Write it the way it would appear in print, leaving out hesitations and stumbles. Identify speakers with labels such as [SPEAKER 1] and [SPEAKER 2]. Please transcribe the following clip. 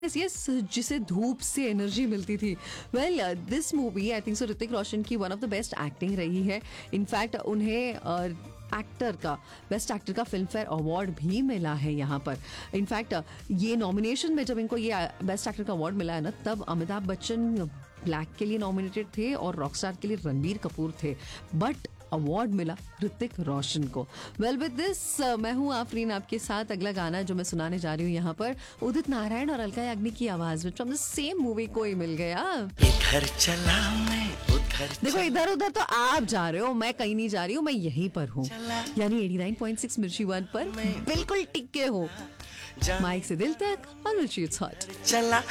[SPEAKER 1] जिसे धूप से एनर्जी मिलती थी। Well this movie I think so Hrithik Roshan की one of the best acting रही है। इनफैक्ट उन्हें एक्टर का बेस्ट एक्टर का फिल्म फेयर अवार्ड भी मिला है यहाँ पर। इनफैक्ट ये नॉमिनेशन में जब इनको ये बेस्ट एक्टर का अवार्ड मिला है ना, तब अमिताभ बच्चन ब्लैक के लिए नॉमिनेटेड थे और रॉकस्टार के लिए रणबीर कपूर थे, बट अवार्ड मिला ऋतिक रोशन को। वेल विद दिस मैं हूँ आफरीन आपके साथ। अगला गाना जो मैं सुनाने जा रही हूँ यहाँ पर उदित नारायण और अलका याग्निक की आवाज में फ्रॉम द सेम मूवी कोई मिल गया।
[SPEAKER 2] इधर चला मैं उधर
[SPEAKER 1] देखो इधर उधर तो आप जा रहे हो, मैं कहीं नहीं जा रही हूँ, मैं यहीं पर हूँ, यानी 89.6 मिर्ची वन पर बिल्कुल टिके हो। माइक से दिल तक और मिर्ची इट्स हॉट।
[SPEAKER 2] चला